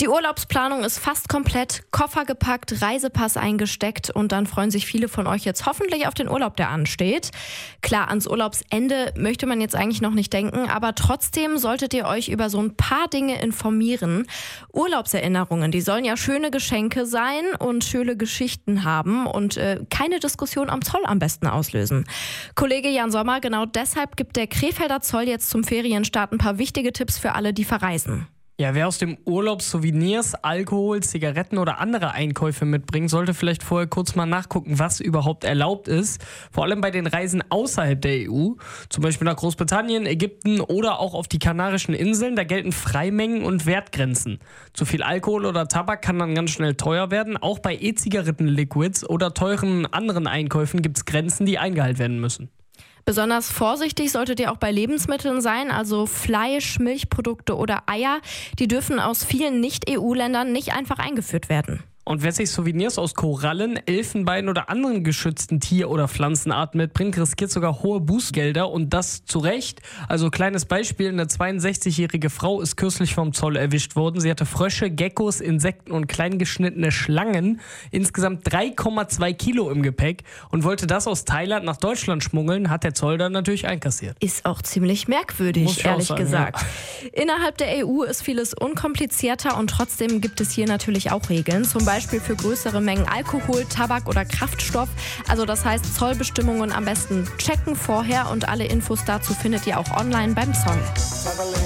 Die Urlaubsplanung ist fast komplett, Koffer gepackt, Reisepass eingesteckt und dann freuen sich viele von euch jetzt hoffentlich auf den Urlaub, der ansteht. Klar, ans Urlaubsende möchte man jetzt eigentlich noch nicht denken, aber trotzdem solltet ihr euch über so ein paar Dinge informieren. Urlaubserinnerungen, die sollen ja schöne Geschenke sein und schöne Geschichten haben und keine Diskussion am Zoll am besten auslösen. Kollege Jan Sommer, genau deshalb gibt der Krefelder Zoll jetzt zum Ferienstart ein paar wichtige Tipps für alle, die verreisen. Ja, wer aus dem Urlaub Souvenirs, Alkohol, Zigaretten oder andere Einkäufe mitbringt, sollte vielleicht vorher kurz mal nachgucken, was überhaupt erlaubt ist. Vor allem bei den Reisen außerhalb der EU, zum Beispiel nach Großbritannien, Ägypten oder auch auf die Kanarischen Inseln, da gelten Freimengen und Wertgrenzen. Zu viel Alkohol oder Tabak kann dann ganz schnell teuer werden. Auch bei E-Zigaretten-Liquids oder teuren anderen Einkäufen gibt es Grenzen, die eingehalten werden müssen. Besonders vorsichtig solltet ihr auch bei Lebensmitteln sein, also Fleisch, Milchprodukte oder Eier. Die dürfen aus vielen Nicht-EU-Ländern nicht einfach eingeführt werden. Und wer sich Souvenirs aus Korallen, Elfenbein oder anderen geschützten Tier- oder Pflanzenarten mitbringt, riskiert sogar hohe Bußgelder und das zu Recht. Also kleines Beispiel, eine 62-jährige Frau ist kürzlich vom Zoll erwischt worden. Sie hatte Frösche, Geckos, Insekten und kleingeschnittene Schlangen, insgesamt 3,2 Kilo im Gepäck und wollte das aus Thailand nach Deutschland schmuggeln, hat der Zoll dann natürlich einkassiert. Ist auch ziemlich merkwürdig, ehrlich gesagt. Ja. Innerhalb der EU ist vieles unkomplizierter und trotzdem gibt es hier natürlich auch Regeln. Zum Beispiel für größere Mengen Alkohol, Tabak oder Kraftstoff. Also das heißt, Zollbestimmungen am besten checken vorher und alle Infos dazu findet ihr auch online beim Zoll.